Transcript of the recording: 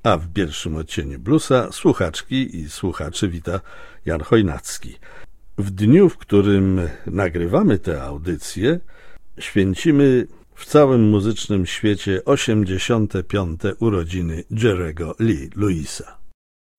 A w pierwszym odcieniu bluesa słuchaczki i słuchaczy wita Jan Chojnacki. W dniu, w którym nagrywamy tę audycję, święcimy w całym muzycznym świecie 85. urodziny Jerry'ego Lee Lewisa.